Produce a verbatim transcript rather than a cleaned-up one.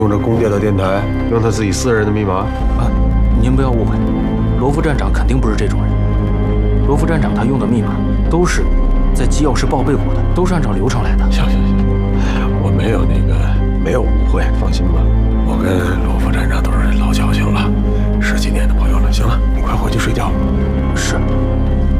用着宫殿的电台，用他自己私人的密码。 啊，您不要误会，罗副站长肯定不是这种人。罗副站长他用的密码都是在机要室报备过的，都是按照流程来的。 行行行，我没有那个， 没有误会，放心吧。 我跟罗